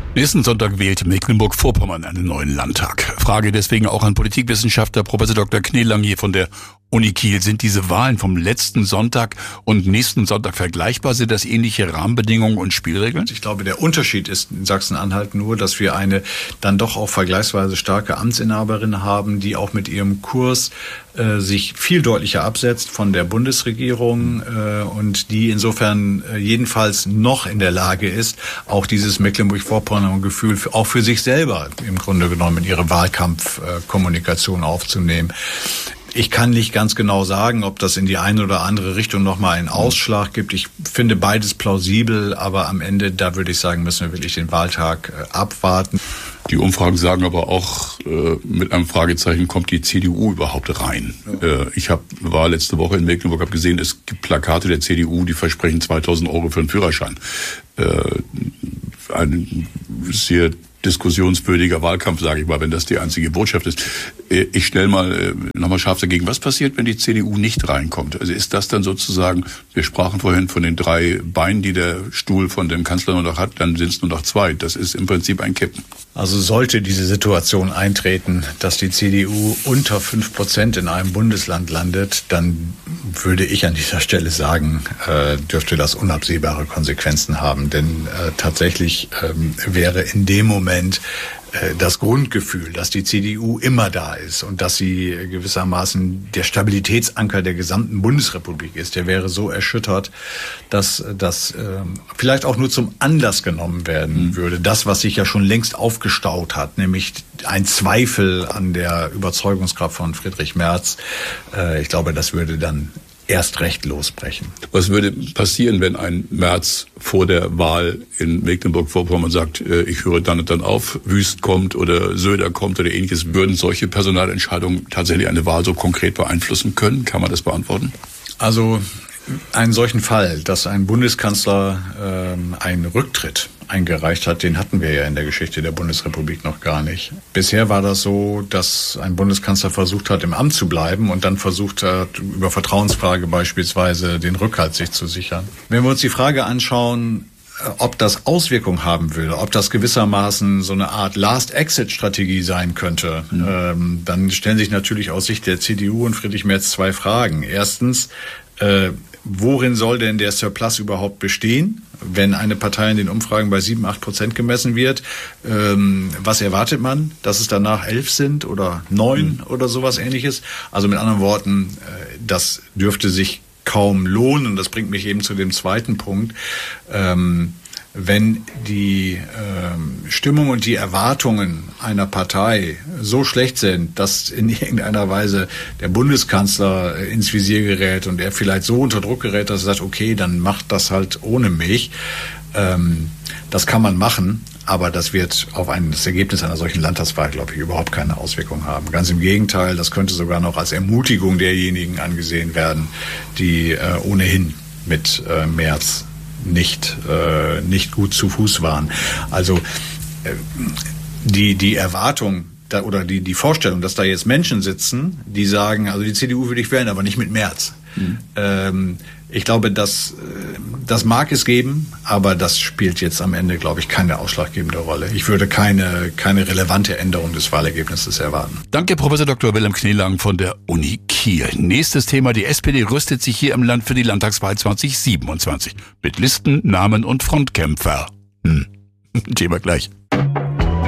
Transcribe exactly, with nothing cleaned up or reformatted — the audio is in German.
Nächsten Sonntag wählt Mecklenburg-Vorpommern einen neuen Landtag. Frage deswegen auch an Politikwissenschaftler Professor Doktor Kneelang hier von der Uni Kiel. Sind diese Wahlen vom letzten Sonntag und nächsten Sonntag vergleichbar? Sind das ähnliche Rahmenbedingungen und Spielregeln? Ich glaube, der Unterschied ist in Sachsen-Anhalt nur, dass wir eine dann doch auch vergleichsweise starke Amtsinhaberin haben, die auch mit ihrem Kurs äh, sich viel deutlicher absetzt von der Bundesregierung äh, und die insofern äh, jedenfalls noch in der Lage ist, auch dieses Mecklenburg-Vorpommern-Gefühl auch für sich selber im Grunde genommen in ihre Wahlkampfkommunikation aufzunehmen. Ich kann nicht ganz genau sagen, ob das in die eine oder andere Richtung nochmal einen Ausschlag gibt. Ich finde beides plausibel, aber am Ende, da würde ich sagen, müssen wir wirklich den Wahltag äh, abwarten. Die Umfragen sagen aber auch, äh, mit einem Fragezeichen, kommt die C D U überhaupt rein? Ja. Äh, ich hab, war letzte Woche in Mecklenburg, habe gesehen, es gibt Plakate der C D U, die versprechen zweitausend Euro für einen Führerschein. Äh, ein sehr diskussionswürdiger Wahlkampf, sage ich mal, wenn das die einzige Botschaft ist. Ich stelle mal nochmal scharf dagegen, was passiert, wenn die C D U nicht reinkommt? Also ist das dann sozusagen, wir sprachen vorhin von den drei Beinen, die der Stuhl von dem Kanzler nur noch hat, dann sind es nur noch zwei. Das ist im Prinzip ein Kippen. Also sollte diese Situation eintreten, dass die C D U unter fünf Prozent in einem Bundesland landet, dann würde ich an dieser Stelle sagen, äh, dürfte das unabsehbare Konsequenzen haben. Denn äh, tatsächlich ähm, wäre in dem Moment äh, das Grundgefühl, dass die C D U immer da ist und dass sie gewissermaßen der Stabilitätsanker der gesamten Bundesrepublik ist, der wäre so erschüttert, dass das äh, vielleicht auch nur zum Anlass genommen werden mhm. würde. Das, was sich ja schon längst aufgestaut hat, nämlich ein Zweifel an der Überzeugungskraft von Friedrich Merz. Äh, ich glaube, das würde dann erst recht losbrechen. Was würde passieren, wenn ein Merz vor der Wahl in Mecklenburg-Vorpommern sagt, ich höre dann und dann auf, Wüst kommt oder Söder kommt oder ähnliches? Würden solche Personalentscheidungen tatsächlich eine Wahl so konkret beeinflussen können? Kann man das beantworten? Also einen solchen Fall, dass ein Bundeskanzler ähm, einen Rücktritt eingereicht hat, den hatten wir ja in der Geschichte der Bundesrepublik noch gar nicht. Bisher war das so, dass ein Bundeskanzler versucht hat, im Amt zu bleiben und dann versucht hat, über Vertrauensfrage beispielsweise den Rückhalt sich zu sichern. Wenn wir uns die Frage anschauen, ob das Auswirkungen haben würde, ob das gewissermaßen so eine Art Last-Exit-Strategie sein könnte, mhm. ähm, dann stellen sich natürlich aus Sicht der C D U und Friedrich Merz zwei Fragen. Erstens, äh, worin soll denn der Surplus überhaupt bestehen, wenn eine Partei in den Umfragen bei sieben, acht Prozent gemessen wird? Ähm, was erwartet man? Dass es danach elf sind oder neun mhm. oder sowas Ähnliches? Also mit anderen Worten, äh, das dürfte sich kaum lohnen. Und das bringt mich eben zu dem zweiten Punkt. Ähm, wenn die ähm, Stimmung und die Erwartungen einer Partei so schlecht sind, dass in irgendeiner Weise der Bundeskanzler ins Visier gerät und er vielleicht so unter Druck gerät, dass er sagt, okay, dann macht das halt ohne mich. Ähm, das kann man machen, aber das wird auf ein, das Ergebnis einer solchen Landtagswahl, glaube ich, überhaupt keine Auswirkung haben. Ganz im Gegenteil, das könnte sogar noch als Ermutigung derjenigen angesehen werden, die äh, ohnehin mit äh, Merz nicht äh, nicht gut zu Fuß waren. Also äh, die die Erwartung da, oder die die Vorstellung, dass da jetzt Menschen sitzen, die sagen, also die C D U würde ich wählen, aber nicht mit Merz. Mhm. Ähm, ich glaube, das das mag es geben, aber das spielt jetzt am Ende, glaube ich, keine ausschlaggebende Rolle. Ich würde keine keine relevante Änderung des Wahlergebnisses erwarten. Danke, Professor Doktor Wilhelm Kneelang von der Uni Kiel. Nächstes Thema: Die S P D rüstet sich hier im Land für die Landtagswahl zwanzig siebenundzwanzig mit Listen, Namen und Frontkämpfer. Hm. Thema gleich.